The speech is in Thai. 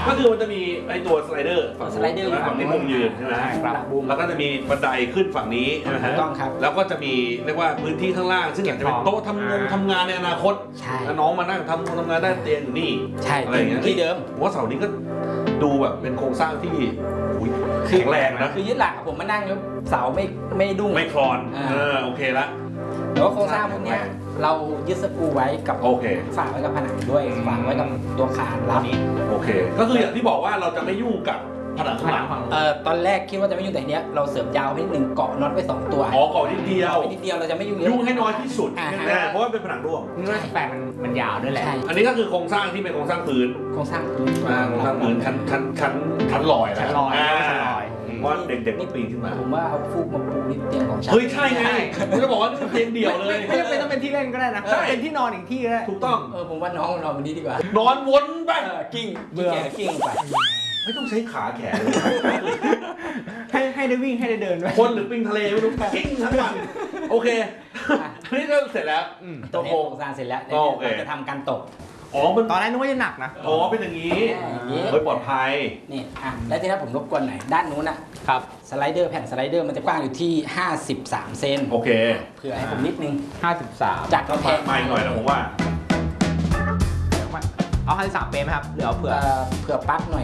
ก็คือมันจะมีไอตัวสไลเดอร์ฝั่งสไลเดอร์อยู่ฝั่ฝั่งงนี้ที่มุมยืนใช่ไหมครับแล้วก็จะมีบันไดขึ้นฝั่งนี้ใช่ไหมฮะถูกต้องครับแล้วก็จะมีเรียกว่าพื้นที่ข้างล่างซึ่งอาจจะเป็นโต๊ะทำงานในอนาคตใช่แล้วน้องมานั่งทำงานได้เตียงอยู่นี่ใช่อะไรอย่างเงี้ยที่เดิมผมว่าเสานี้ก็ดูแบบเป็นโครงสร้างที่อุ๊ยแข็งแรงนะคือยึดหลักผมมานั่งแล้วเสาไม่ดุ้งไม่คลอนอ่าโอเคละแต่ว่าโครงสร้างพวกเนี้ยเรายึดสกรูไว้กับโอเคฝากไว้กับผนังด้วยฝากไว้กับตัวคานรับโอเค ก็คืออย่างที่บอกว่าเราจะไม่ยุ่งกับผนังข้างหลังตอนแรกคิดว่าจะไม่ยุ่งแต่เนี้ยเราเสริมยาวให้หนึ่งเกาะน็อตไว้2ตัวอ๋อก่อนนิดเดียวนิดเดียวเราจะไม่ยุ่งเยอะยุ่งให้น้อยที่สุดอ่าฮะแน่ๆเพราะว่าเป็นผนังร่วมเงื่อนแปลมันยาวด้วยแหละใช่อันนี้ก็คือโครงสร้างที่เป็นโครงสร้างพื้นโครงสร้างพื้นโครงสร้างพื้นชั้นลอยนะชั้นลอยชั้นลอยเพราะว่าเด็กๆนี่ปีนขึ้นมาผมว่าเอาฟูกมาปูนิดเตียงของฉันเฮ้ยใช่ไงผมจะบอกว่านี่เป็นเตียงเดี่ยวเลยไม่จำเป็นต้องเป็นที่เล่นก็ได้นะเป็นที่นอนอีกที่ก็ได้ถูกต้องผมว่าน้องนอนบนนี้ดีกว่านอนวนไปกิ้งเบื่อกิ้งลงไปไม่ต้องใช้ขาแขนเลยให้ได้วิ่งให้ได้เดินด้วยคนหรือปิงทะเลไม่รู้กิ้งทั้งวันโอเคอันนี้ก็เสร็จแล้วตัวนี้โครงสร้างเสร็จแล้วโอเคเราจะทำการตกอ๋อมันตอนแรกนึกว่าจะหนักนะอ๋อเป็นอย่างนี้อย่างนี้เฮ้ยปลอดภัยนี่แล้วทีนี้ผมรบกวนหน่อยด้านนู้นนะครับ สไลเดอร์แผ่นสไลเดอร์มันจะกว้างอยู่ที่53 เซนโอเคเผื่อให้ผมนิดนึง 53 จากก็กำแพมาง หน่อยนะผมว่าเอา53เมตรไหมครับหรือเอาเผื่อเผื่อปลั๊กหน่อย